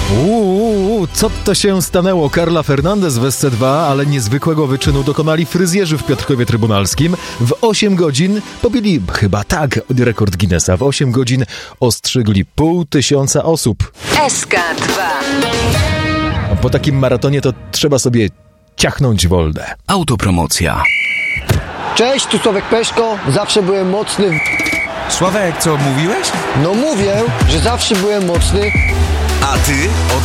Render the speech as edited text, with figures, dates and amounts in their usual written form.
Co to się stanęło? Carla Fernandez w SC2, ale niezwykłego wyczynu dokonali fryzjerzy w Piotrkowie Trybunalskim. W 8 godzin pobili, chyba tak, rekord Guinnessa. W 8 godzin ostrzygli 500 osób. SK2. Po takim maratonie to trzeba sobie ciachnąć wolne. Autopromocja. Cześć, tu Sławek Peszko. Zawsze byłem mocny. Sławek, co mówiłeś? No mówię, że zawsze byłem mocny. A ty od